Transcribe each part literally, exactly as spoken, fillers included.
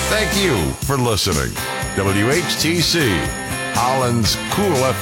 Thank you for listening. W H T C, Holland's Cool F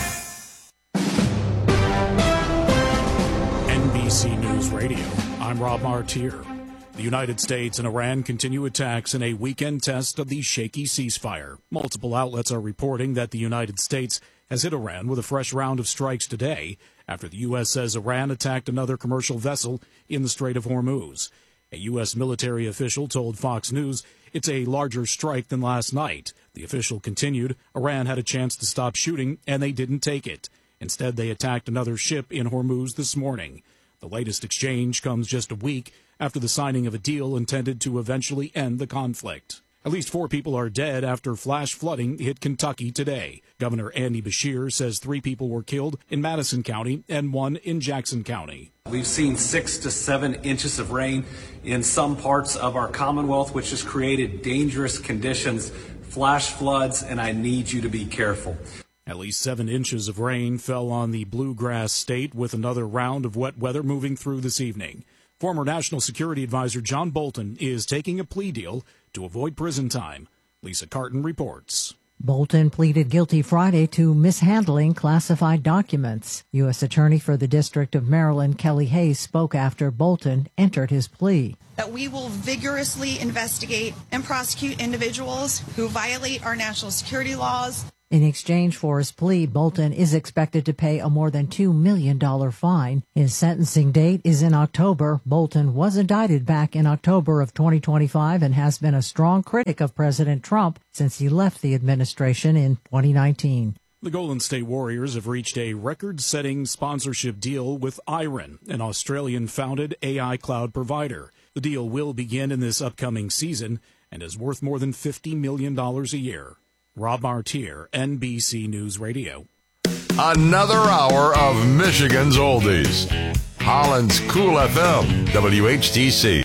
M. N B C News Radio, I'm Rob Martier. The United States and Iran continue attacks in a weekend test of the shaky ceasefire. Multiple outlets are reporting that the United States has hit Iran with a fresh round of strikes today after the U S says Iran attacked another commercial vessel in the Strait of Hormuz. A U S military official told Fox News it's a larger strike than last night. The official continued, Iran had a chance to stop shooting, and they didn't take it. Instead, they attacked another ship in Hormuz this morning. The latest exchange comes just a week after the signing of a deal intended to eventually end the conflict. At least four people are dead after flash flooding hit Kentucky today. Governor Andy Beshear says three people were killed in Madison County and one in Jackson County. We've seen six to seven inches of rain in some parts of our Commonwealth, which has created dangerous conditions, flash floods, and I need you to be careful. At least seven inches of rain fell on the Bluegrass State, with another round of wet weather moving through this evening. Former National Security Advisor John Bolton is taking a plea deal to avoid prison time. Lisa Carton reports. Bolton pleaded guilty Friday to mishandling classified documents. U S Attorney for the District of Maryland, Kelly Hayes, spoke after Bolton entered his plea. That we will vigorously investigate and prosecute individuals who violate our national security laws. In exchange for his plea, Bolton is expected to pay a more than two million dollars fine. His sentencing date is in October. Bolton was indicted back in October of twenty twenty-five and has been a strong critic of President Trump since he left the administration in twenty nineteen. The Golden State Warriors have reached a record-setting sponsorship deal with Iron, an Australian-founded A I cloud provider. The deal will begin in this upcoming season and is worth more than fifty million dollars a year. Rob Martier, N B C News Radio. Another hour of Michigan's oldies. Holland's Cool F M, W H T C.